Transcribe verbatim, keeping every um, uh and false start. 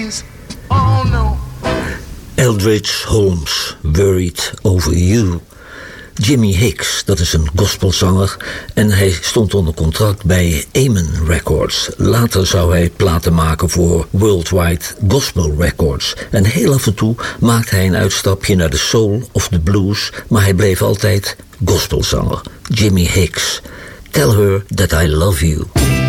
things. Oh no. Eldridge Holmes, Worried Over You. Jimmy Hicks, dat is een gospelzanger en hij stond onder contract bij Amen Records. Later zou hij platen maken voor Worldwide Gospel Records. En heel af en toe maakte hij een uitstapje naar de soul of de blues, maar hij bleef altijd gospelzanger. Jimmy Hicks, Tell Her That I Love You.